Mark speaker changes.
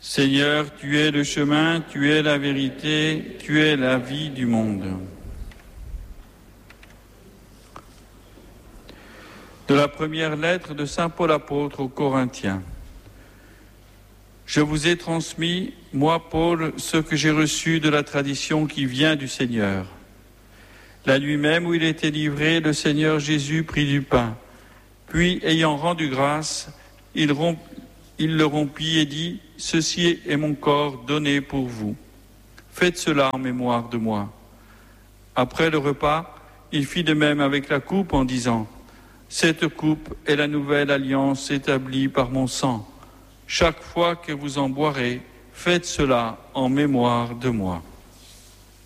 Speaker 1: Seigneur, tu es le chemin, tu es la vérité, tu es la vie du monde. De la première lettre de saint Paul apôtre aux Corinthiens. Je vous ai transmis, moi Paul, ce que j'ai reçu de la tradition qui vient du Seigneur. La nuit même où il était livré, le Seigneur Jésus prit du pain. Puis, ayant rendu grâce, il le rompit et dit, « Ceci est mon corps donné pour vous. Faites cela en mémoire de moi. » Après le repas, il fit de même avec la coupe en disant, « Cette coupe est la nouvelle alliance établie par mon sang. Chaque fois que vous en boirez, faites cela en mémoire de moi. »